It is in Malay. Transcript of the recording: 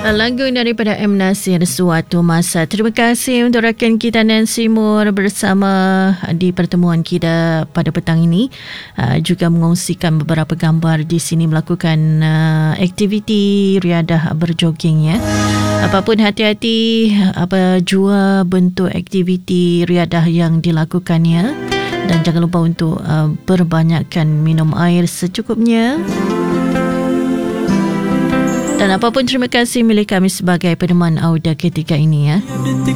Lagu daripada M. Nasir, Suatu Masa. Terima kasih untuk rakan kita Nancy Moore bersama di pertemuan kita pada petang ini. Juga mengongsikan beberapa gambar di sini melakukan aktiviti riadah berjoging ya. Apapun hati-hati jua bentuk aktiviti riadah yang dilakukannya. Dan jangan lupa untuk berbanyakkan minum air secukupnya. Dan apapun terima kasih milik kami sebagai peneman audio ketika ini ya.